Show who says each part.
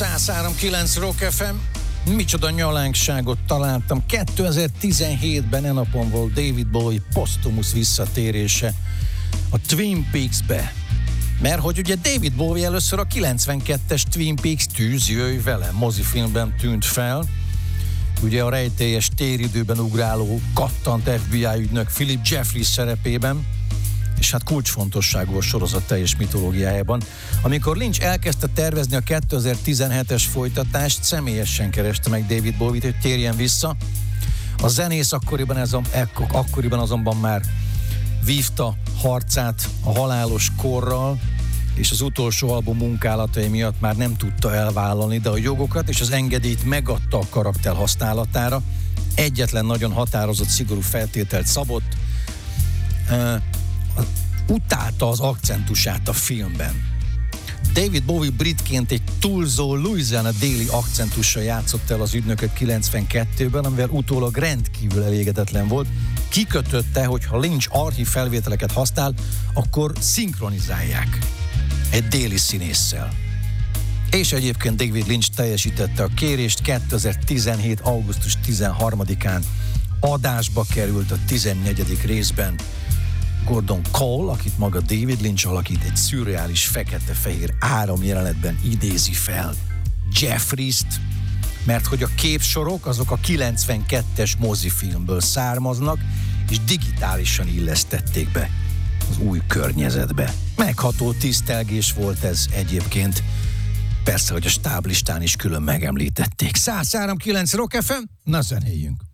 Speaker 1: 103.9 Rock FM. Micsoda nyalánkságot találtam. 2017-ben napon volt David Bowie posztumusz visszatérése a Twin Peaks-be. Mert hogy ugye David Bowie először a 92-es Twin Peaks Tűz jöjj vele mozifilmben tűnt fel. Ugye a rejtélyes téridőben ugráló kattant FBI ügynök Philip Jeffries szerepében, és hát kulcsfontosságú a sorozat teljes mitológiájában. Amikor Lynch elkezdte tervezni a 2017-es folytatást, személyesen kereste meg David Bowie-t, hogy térjen vissza. A zenész akkoriban azonban már vívta harcát a halálos korral, és az utolsó album munkálatai miatt már nem tudta elvállalni, de a jogokat és az engedélyt megadta a karakter használatára. Egyetlen nagyon határozott, szigorú feltételt szabott. Utálta az akcentusát a filmben. David Bowie britként egy túlzó Louisiana déli akcentussal játszott el az ügynököt 92-ben, amivel utólag rendkívül elégedetlen volt. Kikötötte, hogy ha Lynch archív felvételeket használ, akkor szinkronizálják egy déli színésszel. És egyébként David Lynch teljesítette a kérést. 2017. augusztus 13-án adásba került a 14. részben. Gordon Cole, akit maga David Lynch alakít, egy szürreális fekete-fehér áramjelenetben idézi fel Jeffries-t, mert hogy a képsorok azok a 92-es mozifilmből származnak, és digitálisan illesztették be az új környezetbe. Megható tisztelgés volt ez egyébként. Persze, hogy a stáblistán is külön megemlítették. 103.9 Rock FM, na zenéljünk!